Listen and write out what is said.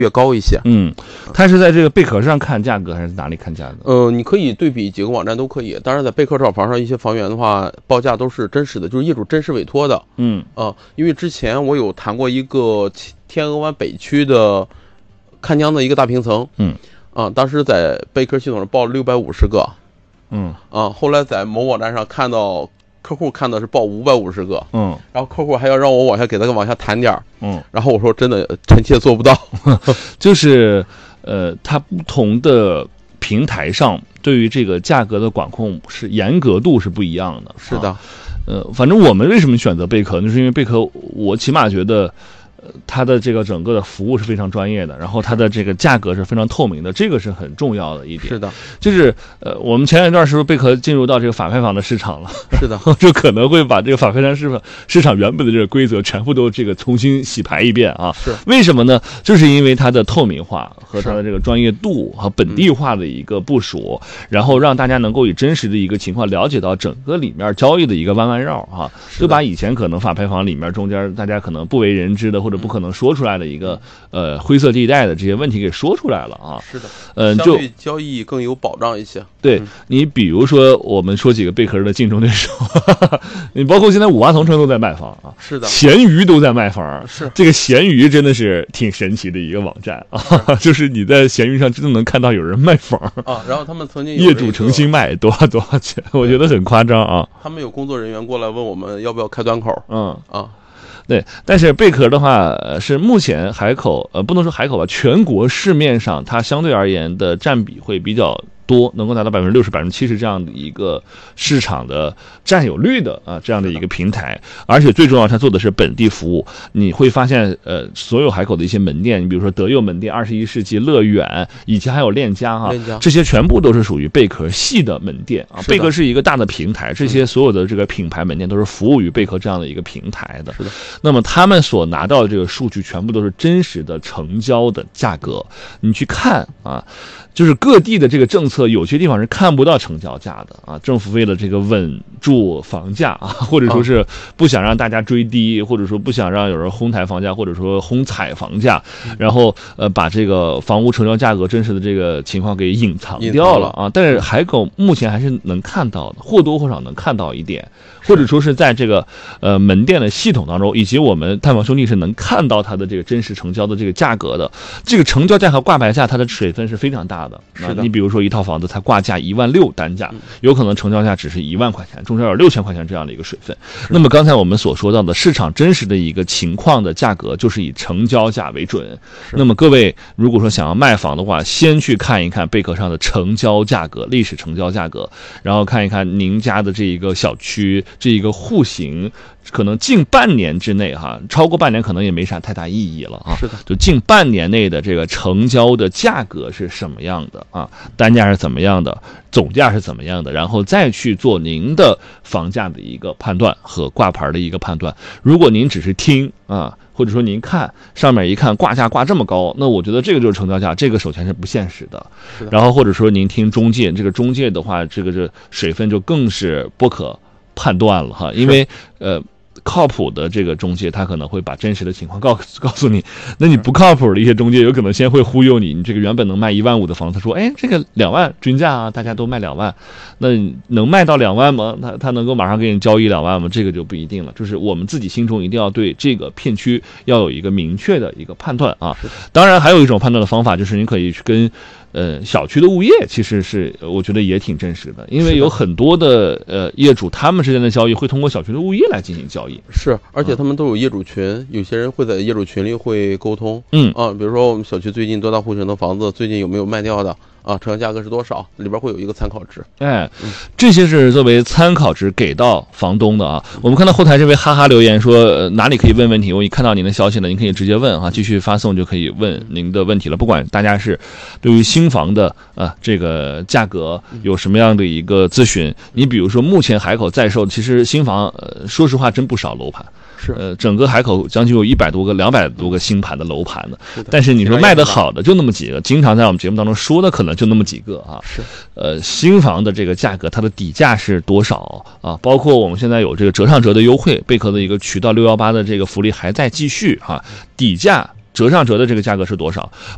越高一些。 它是在这个贝壳上看价格，还是哪里看价格？ 你可以对比几个网站都可以。当然，在贝壳炒房上，一些房源的话，报价都是真实的，就是业主真实委托的。因为之前我有谈过一个天鹅湾北区的看江的一个大平层。当时在贝壳系统上报了650个。后来在某网站上看到客户看的是报550个。然后客户还要让我给他往下谈点儿。然后我说真的臣妾做不到。 就是它不同的平台上对于这个价格的管控是严格度是不一样的。 是的。 反正我们为什么选择贝壳，就是因为贝壳我起码觉得它的这个整个的服务是非常专业的，然后它的这个价格是非常透明的，这个是很重要的一点。 是的。 就是我们前一段是不是贝壳进入到这个法拍房的市场了？ 是的。 就可能会把这个法拍房市场原本的这个规则全部都这个重新洗牌一遍啊。 是。 为什么呢？就是因为它的透明化和它的这个专业度和本地化的一个部署，然后让大家能够以真实的一个情况了解到整个里面交易的一个弯弯绕啊，就把以前可能法拍房里面中间大家可能不为人知的或者不可能说出来的一个灰色地带的这些问题给说出来了啊。 是的。相对交易更有保障一些。 对。你比如说我们说几个贝壳的竞争对手，你包括现在五八同城都在卖房啊。 是的。 闲鱼都在卖房。 是。 这个闲鱼真的是挺神奇的一个网站啊，就是你在闲鱼上真的能看到有人卖房啊，然后他们曾经业主诚心卖多少钱，我觉得很夸张啊。 他们有工作人员过来问我们要不要开端口。 对，但是贝壳的话是目前海口不能说海口吧，全国市面上它相对而言的占比会比较多，能够达到60%、70%这样的一个市场的占有率的这样的一个平台，而且最重要，它做的是本地服务。你会发现所有海口的一些门店，你比如说德佑门店、21世纪、乐远，以及还有链家这些全部都是属于贝壳系的门店啊。贝壳是一个大的平台，这些所有的这个品牌门店都是服务于贝壳这样的一个平台的。 是的。 那么他们所拿到的这个数据全部都是真实的成交的价格，你去看啊，就是各地的这个政策，有些地方是看不到成交价的啊。政府为了这个稳住房价啊，或者说是不想让大家追低，或者说不想让有人哄抬房价，或者说哄踩房价，然后把这个房屋成交价格真实的这个情况给隐藏掉了啊。但是海口目前还是能看到的，或多或少能看到一点，或者说是在这个门店的系统当中，以及我们探访兄弟是能看到它的这个真实成交的这个价格的。这个成交价和挂牌价它的水分是非常大的。你比如说一套房子它挂价16000单价，有可能成交价只是1万块钱，中间有6000块钱这样的一个水分。那么刚才我们所说到的市场真实的一个情况的价格就是以成交价为准。那么各位如果说想要卖房的话，先去看一看贝壳上的成交价格，历史成交价格，然后看一看您家的这一个小区这一个户型，可能近半年之内超过半年可能也没啥太大意义了啊。 是的。 就近半年内的这个成交的价格是什么样的啊？单价是怎么样的？总价是怎么样的？然后再去做您的房价的一个判断和挂牌的一个判断。如果您只是听啊，或者说您看上面一看挂价挂这么高，那我觉得这个就是成交价，这个首先是不现实的。然后或者说您听中介，这个中介的话，这水分就更是不可判断了哈，因为靠谱的这个中介他可能会把真实的情况告诉你，那你不靠谱的一些中介有可能先会忽悠你，你这个原本能卖15000的房子，说这个2万均价啊，大家都卖2万，那能卖到2万吗？他能够马上给你交易2万吗？这个就不一定了。就是我们自己心中一定要对这个片区要有一个明确的一个判断啊。当然还有一种判断的方法，就是你可以去跟小区的物业，其实是我觉得也挺真实的，因为有很多的业主他们之间的交易会通过小区的物业来进行交易。 是，而且他们都有业主群，有些人会在业主群里会沟通。比如说我们小区最近多大户型的房子最近有没有卖掉的啊，成交价格是多少，里边会有一个参考值。 这些是作为参考值给到房东的啊。我们看到后台这位哈哈留言说哪里可以问问题，我一看到您的消息了，您可以直接问继续发送就可以问您的问题了。不管大家是对于新房的这个价格有什么样的一个咨询，你比如说目前海口在售，其实新房说实话真不少楼盘。 是整个海口将近有100多个、200多个新盘的楼盘呢。但是你说卖得好的就那么几个，经常在我们节目当中说的可能就那么几个啊。 是。 新房的这个价格，它的底价是多少啊？包括我们现在有这个折上折的优惠，贝壳的一个渠道618的这个福利还在继续啊。底价折上折的这个价格是多少？